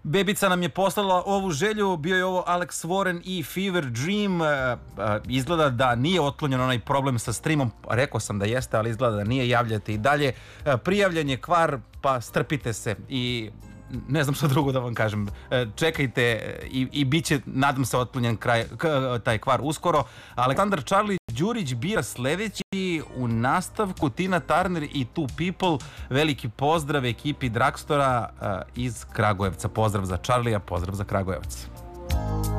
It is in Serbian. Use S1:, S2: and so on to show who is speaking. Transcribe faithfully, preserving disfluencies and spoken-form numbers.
S1: Bebica nam je poslala ovu želju, bio je ovo Alex Warren i Fever Dream. Izgleda da nije otklonjen onaj problem sa streamom, rekao sam da jeste, ali izgleda da nije, javljate i dalje. Prijavljen je kvar, pa strpite se i ne znam što drugo da vam kažem. Čekajte i, i bit će, nadam se, otklonjen kraj, taj kvar uskoro. Aleksandar Čarli Đurić bira sledeći u nastavku, Tina Turner i Two People. Veliki pozdrav ekipi Dragstora iz Kragujevca. Pozdrav za Čarlija, pozdrav za Kragujevac.